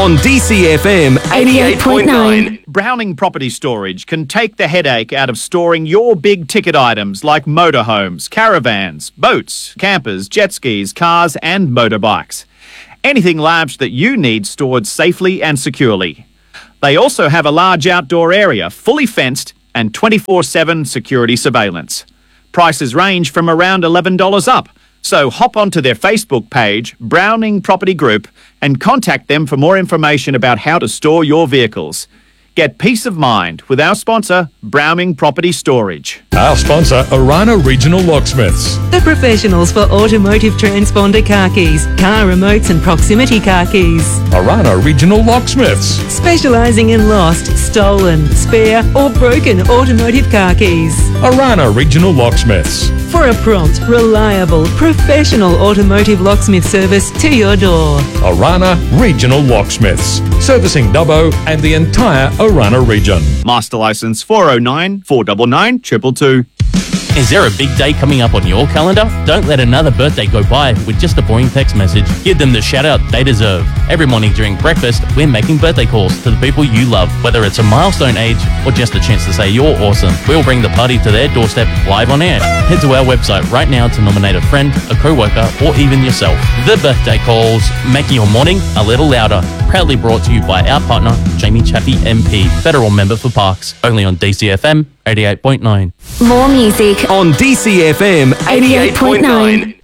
On DCFM 88.9. Browning Property Storage can take the headache out of storing your big ticket items like motorhomes, caravans, boats, campers, jet skis, cars and motorbikes. Anything large that you need stored safely and securely. They also have a large outdoor area, fully fenced and 24/7 security surveillance. Prices range from around $11 up. So hop onto their Facebook page, Browning Property Group, and contact them for more information about how to store your vehicles. Get peace of mind with our sponsor, Browning Property Storage. Our sponsor, Orana Regional Locksmiths. The professionals for automotive transponder car keys, car remotes and proximity car keys. Orana Regional Locksmiths. Specialising in lost, stolen, spare or broken automotive car keys. Orana Regional Locksmiths. For a prompt, reliable, professional automotive locksmith service to your door. Orana Regional Locksmiths. Servicing Dubbo and the entire Orana region. Master license 409 499 222. Is there a big day coming up on your calendar? Don't let another birthday go by with just a boring text message. Give them the shout out they deserve. Every morning during breakfast, we're making birthday calls to the people you love, whether it's a milestone age or just a chance to say you're awesome. We'll bring the party to their doorstep live on air. Head to our website right now to nominate a friend, a co-worker, or even yourself. The birthday calls, making your morning a little louder. Proudly brought to you by our partner, Jamie Chaffee MP, Federal Member for Parks. Only on DCFM 88.9. More music on DCFM 88.9.